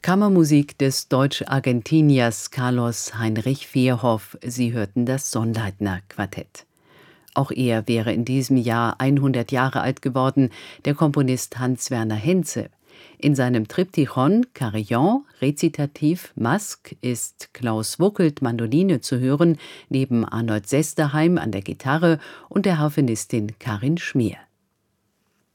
Kammermusik des Deutsch-Argentiniers Carlos Heinrich Vierhoff. Sie hörten das Sonnleitner-Quartett. Auch er wäre in diesem Jahr 100 Jahre alt geworden, der Komponist Hans-Werner Henze. In seinem Triptychon Carillon, Rezitativ, Masque ist Klaus Wuckelt Mandoline zu hören, neben Arnold Sesterheim an der Gitarre und der Harfenistin Karin Schmier.